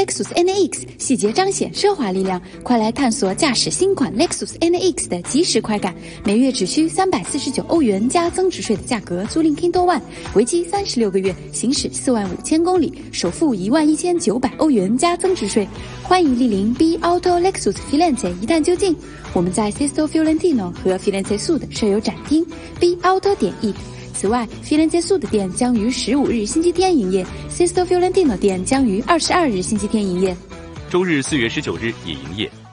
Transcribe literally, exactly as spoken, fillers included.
Lexus N A X， 细节彰显奢华力量，快来探索驾驶新款 Lexus N A X 的即时快感。每月只需三百四十九欧元加增值税的价格租赁 Kindle One， 为期三十六个月，行驶四万五千公里，首付一万一千九百欧元加增值税。欢迎莅临 B Auto Lexus Firenze 一探究竟。我们在 Sesto Fiorentino 和 Firenze Sud 设有展厅 B Auto 点 E。此外 ，Firenze Sud 店将于十五日星期天营业 ，Sesto Fiorentino 店将于二十二日星期天营业。 周日四月十九日也营业。